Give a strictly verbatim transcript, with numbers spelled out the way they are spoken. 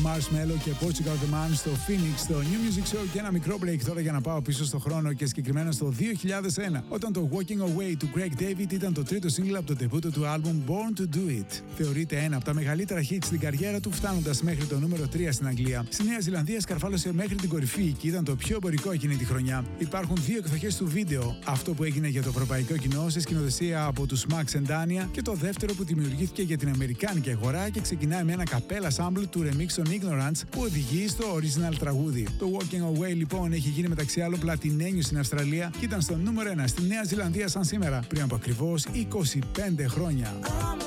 Marshmello και Portugal The Man στο Phoenix, στο New Music Show. Και ένα μικρό break τώρα για να πάω πίσω στο χρόνο και συγκεκριμένα στο δύο χιλιάδες ένα, όταν το Walking Away του Greg David ήταν το τρίτο single από το τεμπούτο του άλμπουμ Born to Do It. Θεωρείται ένα από τα μεγαλύτερα hits στην καριέρα του, φτάνοντας μέχρι το νούμερο τρία στην Αγγλία. Στη Νέα Ζηλανδία σκαρφάλωσε μέχρι την κορυφή και ήταν το πιο εμπορικό εκείνη τη χρονιά. Υπάρχουν δύο εκδοχές του βίντεο. Αυτό που έγινε για το ευρωπαϊκό κοινό σε σκηνοθεσία από τους Max and Dania και το δεύτερο που δημιουργήθηκε για την αμερικάνικη αγορά και ξεκινάει με ένα καπέλα sample του remix των Ignorance που οδηγεί στο original τραγούδι. Το Walking Away λοιπόν έχει γίνει μεταξύ άλλων πλατινένιο στην Αυστραλία και ήταν στο νούμερο ένα στη Νέα Ζηλανδία σαν σήμερα, πριν από ακριβώς είκοσι πέντε χρόνια.